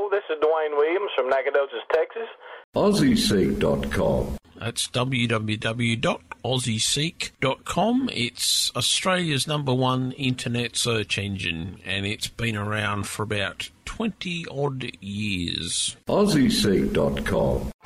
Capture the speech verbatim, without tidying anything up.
Hello, this is Dwayne Williams from Nacogdoches, Texas. Aussie Seek dot com. That's w w w dot aussie seek dot com. It's Australia's number one internet search engine, and it's been around for about twenty odd years. Aussie Seek dot com.